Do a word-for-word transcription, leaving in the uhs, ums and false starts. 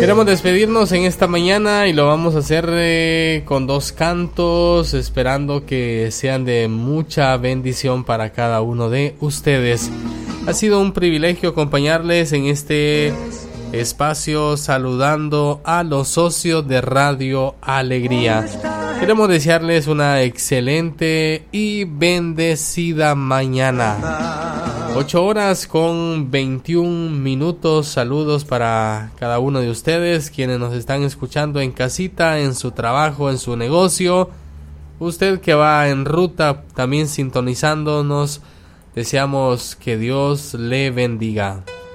Queremos despedirnos en esta mañana y lo vamos a hacer eh, con dos cantos, esperando que sean de mucha bendición para cada uno de ustedes. Ha sido un privilegio acompañarles en este espacio, saludando a los socios de Radio Alegría. Queremos desearles una excelente y bendecida mañana. ocho horas con veintiún minutos. Saludos para cada uno de ustedes, quienes nos están escuchando en casita, en su trabajo, en su negocio. Usted que va en ruta también sintonizándonos, deseamos que Dios le bendiga.